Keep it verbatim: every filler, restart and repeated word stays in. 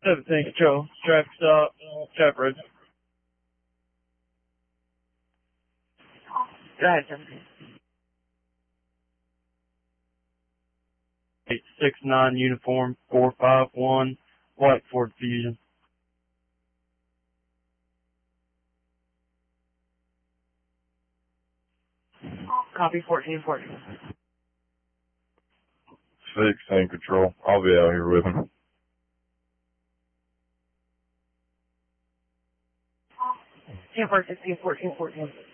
seventeen Control, traffic stop, uh, traffic register. Go ahead, seventeen. eight six nine uniform, four five one, white Ford Fusion. Copy fourteen fourteen. sixteen Control. I'll be out here with him. ten four sixteen fourteen fourteen.